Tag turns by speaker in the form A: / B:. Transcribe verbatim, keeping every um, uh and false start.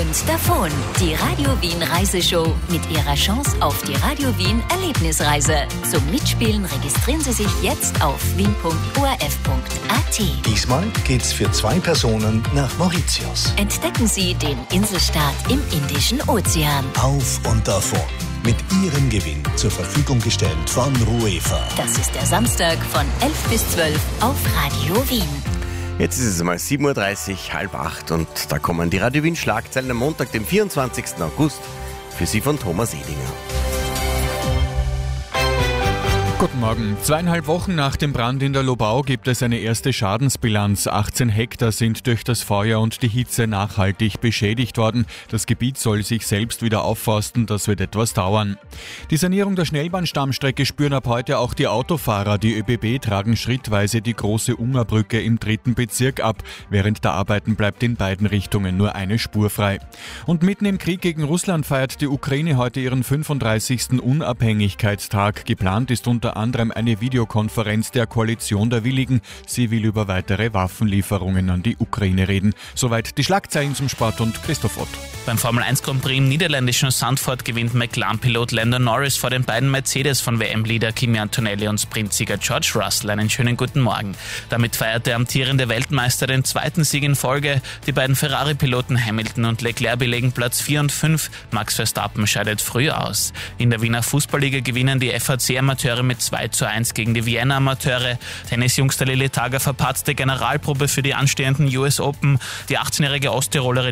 A: und davon. Die Radio Wien Reiseshow mit ihrer Chance auf die Radio Wien Erlebnisreise. Zum Mitspielen registrieren Sie sich jetzt auf wien punkt o r f punkt a t.
B: Diesmal geht's für zwei Personen nach Mauritius.
A: Entdecken Sie den Inselstaat im Indischen Ozean.
B: Auf und davon. Mit Ihrem Gewinn zur Verfügung gestellt von Ruefa.
A: Das ist der Samstag von elf bis zwölf auf Radio Wien.
C: Jetzt ist es mal sieben Uhr dreißig, halb acht und da kommen die Radio Wien Schlagzeilen am Montag, dem vierundzwanzigsten August, für Sie von Thomas Edinger.
D: Guten Morgen. Zweieinhalb Wochen nach dem Brand in der Lobau gibt es eine erste Schadensbilanz. achtzehn Hektar sind durch das Feuer und die Hitze nachhaltig beschädigt worden. Das Gebiet soll sich selbst wieder aufforsten, das wird etwas dauern. Die Sanierung der Schnellbahnstammstrecke spüren ab heute auch die Autofahrer. Die ÖBB tragen schrittweise die große Ungerbrücke im dritten Bezirk ab. Während der Arbeiten bleibt in beiden Richtungen nur eine Spur frei. Und mitten im Krieg gegen Russland feiert die Ukraine heute ihren fünfunddreißigsten Unabhängigkeitstag. Geplant ist unter anderem eine Videokonferenz der Koalition der Willigen. Sie will über weitere Waffenlieferungen an die Ukraine reden. Soweit die Schlagzeilen zum Sport und Christoph Ott.
E: Beim Formel eins Grand Prix im niederländischen Zandvoort gewinnt McLaren-Pilot Lando Norris vor den beiden Mercedes von W M-Leader Kimi Antonelli und Sprintsieger George Russell. Einen schönen guten Morgen. Damit feiert der amtierende Weltmeister den zweiten Sieg in Folge. Die beiden Ferrari-Piloten Hamilton und Leclerc belegen Platz vier und fünf. Max Verstappen scheidet früh aus. In der Wiener Fußballliga gewinnen die F A C-Amateure mit zwei zu eins gegen die Vienna Amateure. Tennisjungster Lilly Tager verpatzte Generalprobe für die anstehenden U S Open. Die achtzehnjährige Osttirolerin